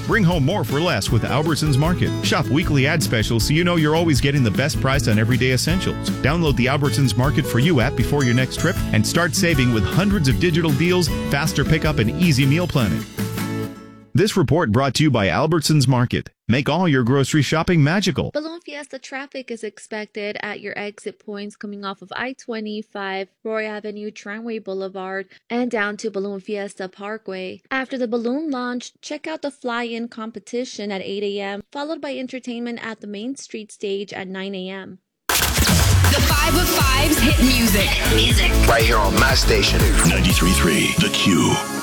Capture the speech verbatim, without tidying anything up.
Bring home more for less with Albertsons Market. Shop weekly ad specials so you know you're always getting the best price on everyday essentials. Download the Albertsons Market for You app before your next trip and start saving with hundreds of digital deals, faster pickup, and easy meal planning. This report brought to you by Albertsons Market. Make all your grocery shopping magical. Balloon Fiesta traffic is expected at your exit points coming off of I twenty-five, Roy Avenue, Tramway Boulevard, and down to Balloon Fiesta Parkway. After the balloon launch, check out the fly-in competition at eight a.m., followed by entertainment at the Main Street stage at nine a.m. The five of fives hit music. Music. Right here on my station. ninety-three point three The Q.